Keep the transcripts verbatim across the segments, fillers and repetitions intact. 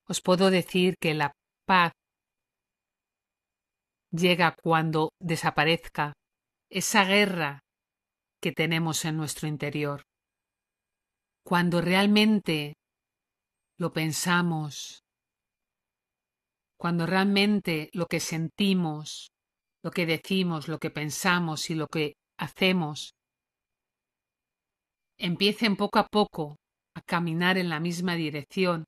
os puedo decir que la paz llega cuando desaparezca esa guerra que tenemos en nuestro interior. Cuando realmente lo pensamos, cuando realmente lo que sentimos, lo que decimos, lo que pensamos y lo que hacemos empiecen poco a poco a caminar en la misma dirección,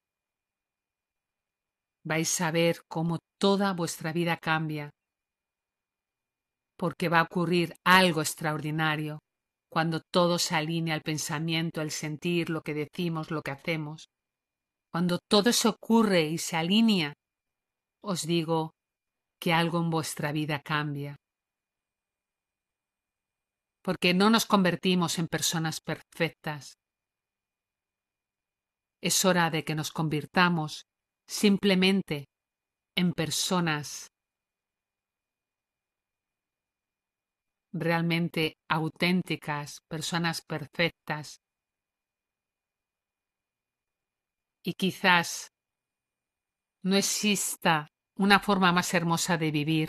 vais a ver cómo toda vuestra vida cambia, porque va a ocurrir algo extraordinario cuando todo se alinea al pensamiento, al sentir, lo que decimos, lo que hacemos. Cuando todo eso ocurre y se alinea, os digo que algo en vuestra vida cambia. Porque no nos convertimos en personas perfectas. Es hora de que nos convirtamos simplemente en personas realmente auténticas, personas perfectas. Y quizás no exista una forma más hermosa de vivir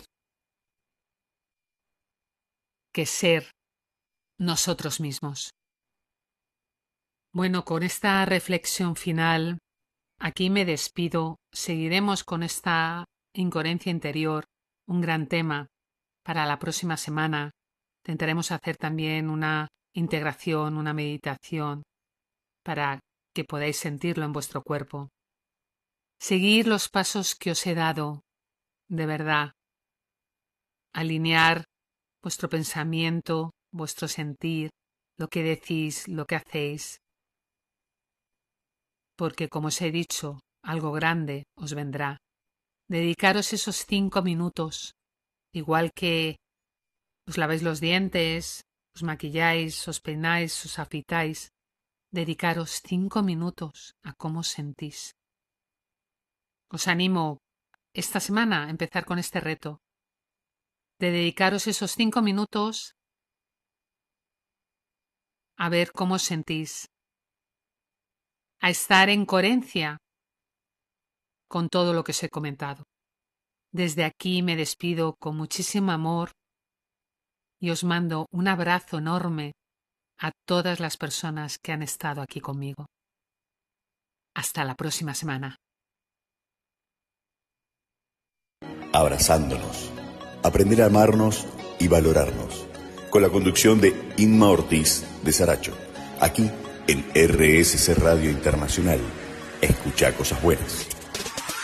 que ser nosotros mismos. Bueno, con esta reflexión final, aquí me despido. Seguiremos con esta incoherencia interior, un gran tema para la próxima semana. Intentaremos hacer también una integración, una meditación, para que podáis sentirlo en vuestro cuerpo. Seguid los pasos que os he dado, de verdad. Alinear vuestro pensamiento, vuestro sentir, lo que decís, lo que hacéis. Porque, como os he dicho, algo grande os vendrá. Dedicaros esos cinco minutos, igual que os laváis los dientes, os maquilláis, os peináis, os afeitáis. Dedicaros cinco minutos a cómo os sentís. Os animo esta semana a empezar con este reto, de dedicaros esos cinco minutos a ver cómo os sentís, a estar en coherencia con todo lo que os he comentado. Desde aquí me despido con muchísimo amor y os mando un abrazo enorme a todas las personas que han estado aquí conmigo. Hasta la próxima semana. Abrazándonos, aprender a amarnos y valorarnos, con la conducción de Inma Ortiz de Saracho, aquí en R S C Radio Internacional. Escucha cosas buenas.